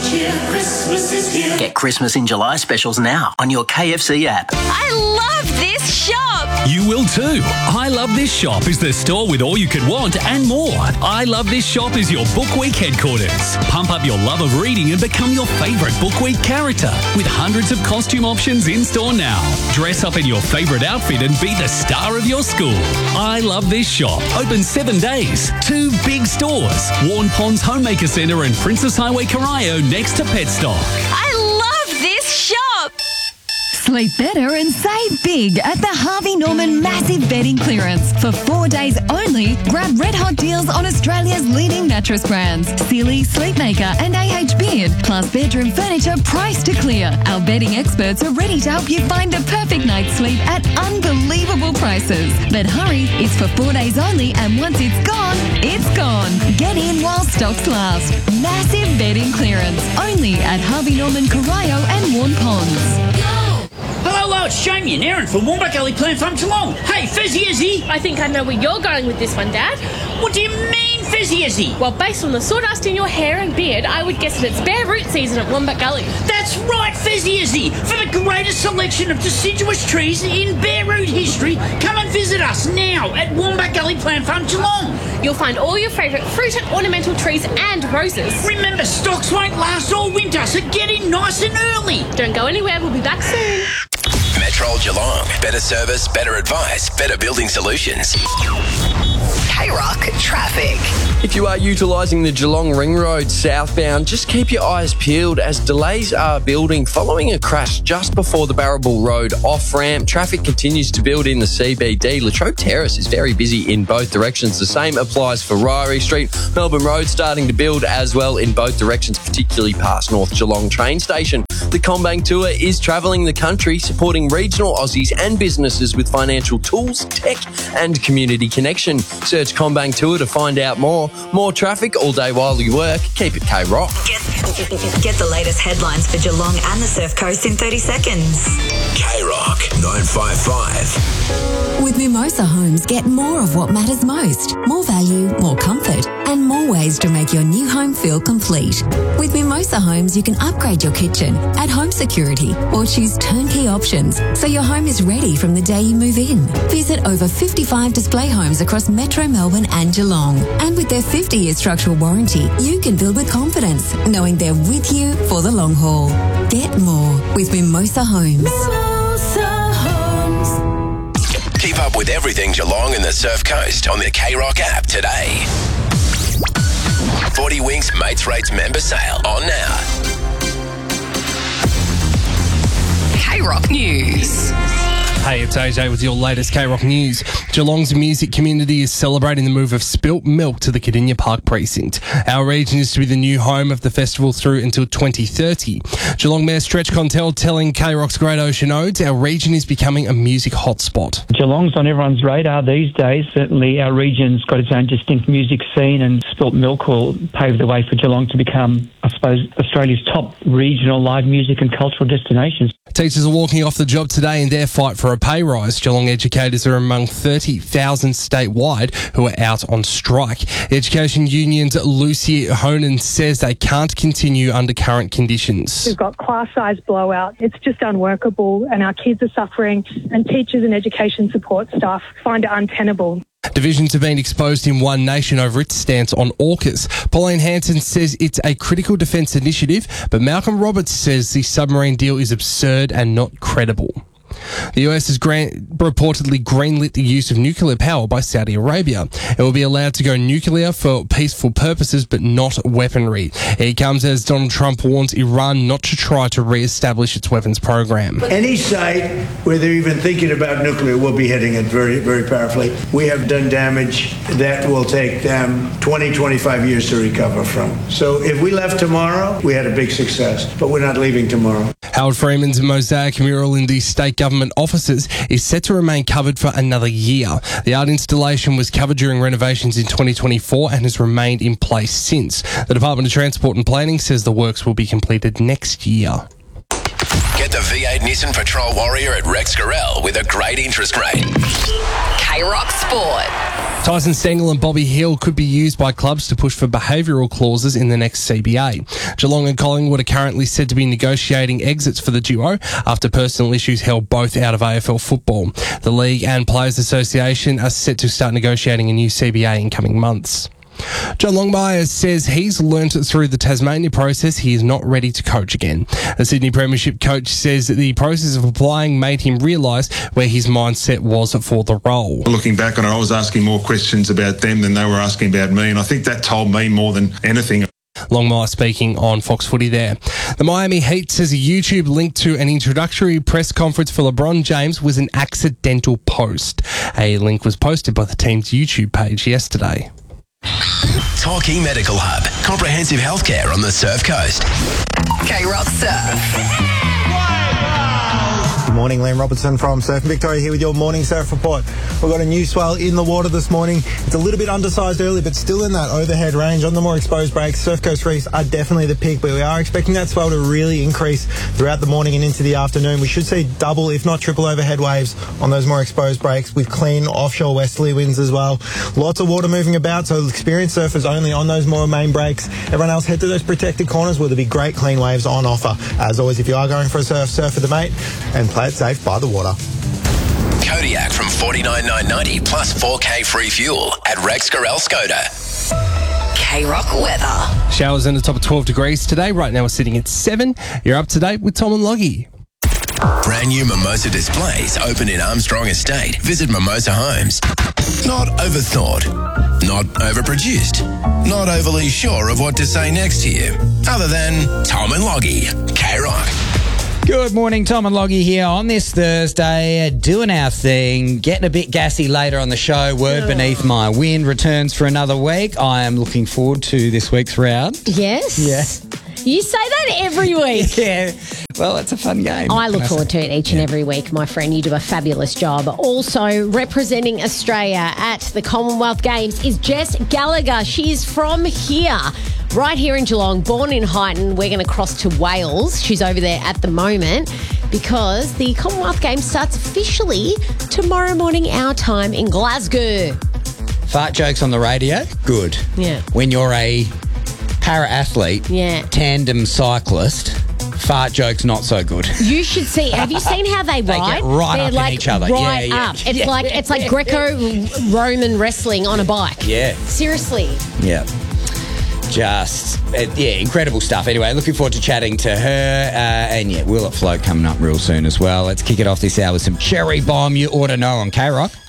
cheer, Christmas is here. Get Christmas in July specials now on your KFC app. I love this shop. You will too. I Love This Shop is the store with all you could want and more. I Love This Shop is your Book Week headquarters. Pump up your love of reading and become your favourite Book Week character with hundreds of costume options in store now. Dress up in your favourite outfit and be the star of your school. I Love This Shop. Open 7 days. 2 big stores. Warren Ponds Homemaker Centre and Princess Highway Corio next to Petstock. I love this shop. Sleep better and save big at the Harvey Norman massive bedding clearance. For 4 days only, grab red hot deals on Australia's leading mattress brands, Sealy, Sleepmaker and AH Beard, plus bedroom furniture priced to clear. Our bedding experts are ready to help you find the perfect night's sleep at unbelievable prices. But hurry, it's for 4 days only, and once it's gone, it's gone. Get in while stocks last. Massive bedding clearance, only at Harvey Norman, Corio and Warren Ponds. Hello, it's Jamie and Aaron from Wombat Gully Plant Farm Geelong. Hey, Fezzy Izzy. I think I know where you're going with this one, Dad. What do you mean, Fezzy Izzy? Well, based on the sawdust in your hair and beard, I would guess that it's bare root season at Wombat Gully. That's right, Fezzy Izzy. For the greatest selection of deciduous trees in bare root history, come and visit us now at Wombat Gully Plant Farm Geelong. You'll find all your favourite fruit and ornamental trees and roses. Remember, stocks won't last all winter, so get in nice and early. Don't go anywhere, we'll be back soon. Metro Geelong. Better service, better advice, better building solutions. K-Rock traffic. If you are utilising the Geelong Ring Road southbound, just keep your eyes peeled as delays are building following a crash just before the Barrabool Road off-ramp. Traffic continues to build in the CBD. Latrobe Terrace is very busy in both directions. The same applies for Ryrie Street. Melbourne Road starting to build as well in both directions, particularly past North Geelong train station. The CommBank Tour is travelling the country, supporting regional Aussies and businesses with financial tools, tech and community connection. Search CommBank Tour to find out more. More traffic all day while you work. Keep it K-Rock. Get the latest headlines for Geelong and the Surf Coast in 30 seconds. K-Rock 955. With Mimosa Homes, get more of what matters most. More value, more comfort, and more ways to make your new home feel complete. With Mimosa Homes, you can upgrade your kitchen, add home security, or choose turnkey options so your home is ready from the day you move in. Visit over 55 display homes across Metro Melbourne and Geelong. And with their 50-year structural warranty, you can build with confidence, knowing they're with you for the long haul. Get more with Mimosa Homes. Mimosa Homes. Keep up with everything Geelong and the Surf Coast on the K-Rock app today. 40 Winks Mates Rates member sale on now. K-Rock News. Hey, it's AJ with your latest K-Rock news. Geelong's music community is celebrating the move of Spilt Milk to the Cardinia Park precinct. Our region is to be the new home of the festival through until 2030. Geelong Mayor Stretch Contel telling K-Rock's Great Ocean Odes our region is becoming a music hotspot. Geelong's on everyone's radar these days. Certainly our region's got its own distinct music scene, and Spilt Milk will pave the way for Geelong to become, I suppose, Australia's top regional live music and cultural destination. Teachers are walking off the job today in their fight for a pay rise. Geelong educators are among 30,000 statewide who are out on strike. Education Union's Lucy Honan says they can't continue under current conditions. We've got class size blowout. It's just unworkable, and our kids are suffering, and teachers and education support staff find it untenable. Divisions have been exposed in One Nation over its stance on AUKUS. Pauline Hanson says it's a critical defence initiative, but Roberts says the submarine deal is absurd and not credible. The US has reportedly greenlit the use of nuclear power by Saudi Arabia. It will be allowed to go nuclear for peaceful purposes, but not weaponry. It comes as Donald Trump warns Iran not to try to re-establish its weapons program. Any site where they're even thinking about nuclear will be hitting it very, very powerfully. We have done damage that will take them 20, 25 years to recover from. So if we left tomorrow, we had a big success, but we're not leaving tomorrow. Howard Freeman's mosaic mural in the state government offices is set to remain covered for another year. The art installation was covered during renovations in 2024 and has remained in place since. The Department of Transport and Planning says the works will be completed next year. Get the V8 Nissan Patrol Warrior at Rex Gorell with a great interest rate. K-Rock Sport. Tyson Stengel and Bobby Hill could be used by clubs to push for behavioural clauses in the next CBA. Geelong and Collingwood are currently said to be negotiating exits for the duo after personal issues held both out of AFL football. The League and Players Association are set to start negotiating a new CBA in coming months. John Longmire says he's learnt through the Tasmania process he is not ready to coach again. The Sydney Premiership coach says that the process of applying made him realise where his mindset was for the role. Looking back on it, I was asking more questions about them than they were asking about me, and I think that told me more than anything. Longmire speaking on Fox Footy there. The Miami Heat says a YouTube link to an introductory press conference for LeBron James was an accidental post. A link was posted by the team's YouTube page yesterday. Torquay Medical Hub. Comprehensive healthcare on the Surf Coast. K-Rock Surf. Good morning, Liam Robertson from Surf Victoria here with your morning surf report. We've got a new swell in the water this morning. It's a little bit undersized early, but still in that overhead range. On the more exposed breaks, Surf Coast reefs are definitely the peak, but we are expecting that swell to really increase throughout the morning and into the afternoon. We should see double, if not triple overhead waves on those more exposed breaks with clean offshore westerly winds as well. Lots of water moving about, so experienced surfers only on those more main breaks. Everyone else head to those protected corners where there'll be great clean waves on offer. As always, if you are going for a surf with a mate and play it safe by the water. Kodiak from $49,990 plus 4K free fuel at Rex Gorell Skoda. K-Rock weather. Showers in the top of 12 degrees today. Right now we're sitting at 7. You're up to date with Tom and Loggy. Brand new Mimosa displays open in Armstrong Estate. Visit Mimosa Homes. Not overthought. Not overproduced. Not overly sure of what to say next here. Other than Tom and Loggy. K-Rock. Good morning, Tom and Loggy here on this Thursday, doing our thing, getting a bit gassy later on the show. Word Beneath My Wind returns for another week. I am looking forward to this week's round. Yes. Yeah. You say that every week. Yeah. Well, it's a fun game. I look forward to it each and every week, my friend. You do a fabulous job. Also, representing Australia at the Commonwealth Games is Jess Gallagher. She's from here. Right here in Geelong, born in Highton. We're going to cross to Wales. She's over there at the moment because the Commonwealth Games starts officially tomorrow morning our time in Glasgow. Fart jokes on the radio? Good. Yeah. When you're a para-athlete, tandem cyclist, fart jokes not so good. You should see. Have you seen how they ride? Get right They're up like in each other. Right Yeah. up. It's like Greco-Roman wrestling on a bike. Yeah. Seriously. Yeah. Just, incredible stuff. Anyway, looking forward to chatting to her. And Will It Float coming up real soon as well. Let's kick it off this hour with some Cherry Bomb you ought to know on K-Rock.